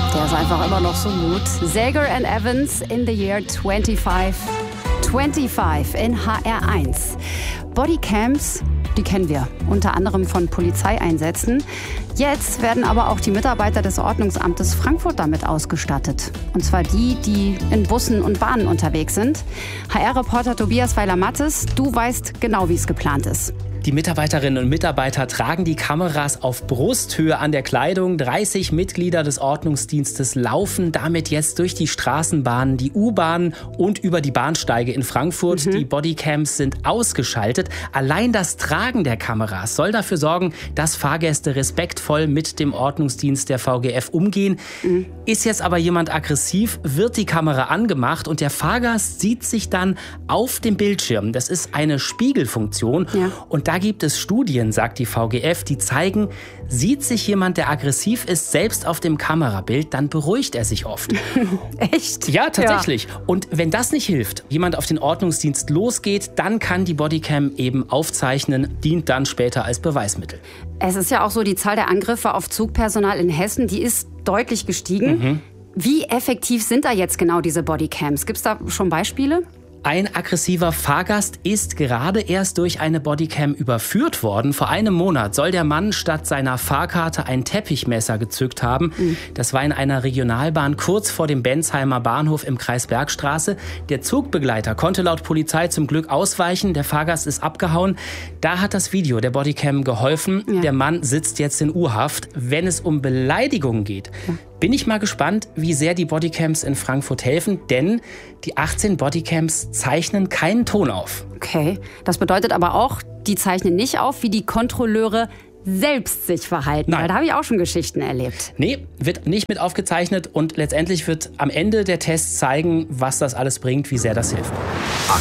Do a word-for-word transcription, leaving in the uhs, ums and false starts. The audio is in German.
Der ist einfach immer noch so gut. Sager and Evans in the year twenty-five twenty-five in H R eins. Bodycams, die kennen wir, unter anderem von Polizeieinsätzen. Jetzt werden aber auch die Mitarbeiter des Ordnungsamtes Frankfurt damit ausgestattet. Und zwar die, die in Bussen und Bahnen unterwegs sind. H R-Reporter Tobias Weiler-Mattes, du weißt genau, wie es geplant ist. Die Mitarbeiterinnen und Mitarbeiter tragen die Kameras auf Brusthöhe an der Kleidung. dreißig Mitglieder des Ordnungsdienstes laufen damit jetzt durch die Straßenbahnen, die U-Bahnen und über die Bahnsteige in Frankfurt. Mhm. Die Bodycams sind ausgeschaltet. Allein das Tragen der Kameras soll dafür sorgen, dass Fahrgäste respektvoll mit dem Ordnungsdienst der V G F umgehen. Mhm. Ist jetzt aber jemand aggressiv, wird die Kamera angemacht und der Fahrgast sieht sich dann auf dem Bildschirm. Das ist eine Spiegelfunktion. Ja. Und da gibt es Studien, sagt die V G F, die zeigen, sieht sich jemand, der aggressiv ist, selbst auf dem Kamerabild, dann beruhigt er sich oft. Echt? Ja, tatsächlich. Ja. Und wenn das nicht hilft, jemand auf den Ordnungsdienst losgeht, dann kann die Bodycam eben aufzeichnen, dient dann später als Beweismittel. Es ist ja auch so, die Zahl der Angriffe auf Zugpersonal in Hessen, die ist deutlich gestiegen. Mhm. Wie effektiv sind da jetzt genau diese Bodycams? Gibt es da schon Beispiele? Ein aggressiver Fahrgast ist gerade erst durch eine Bodycam überführt worden. Vor einem Monat soll der Mann statt seiner Fahrkarte ein Teppichmesser gezückt haben. Mhm. Das war in einer Regionalbahn kurz vor dem Bensheimer Bahnhof im Kreis Bergstraße. Der Zugbegleiter konnte laut Polizei zum Glück ausweichen. Der Fahrgast ist abgehauen. Da hat das Video der Bodycam geholfen. Ja. Der Mann sitzt jetzt in U-Haft. Wenn es um Beleidigungen geht, ja. bin ich mal gespannt, wie sehr die Bodycams in Frankfurt helfen, denn die achtzehn Bodycams zeichnen keinen Ton auf. Okay, das bedeutet aber auch, die zeichnen nicht auf, wie die Kontrolleure selbst sich verhalten. Nein. Weil da habe ich auch schon Geschichten erlebt. Nee, wird nicht mit aufgezeichnet und letztendlich wird am Ende der Test zeigen, was das alles bringt, wie sehr das hilft.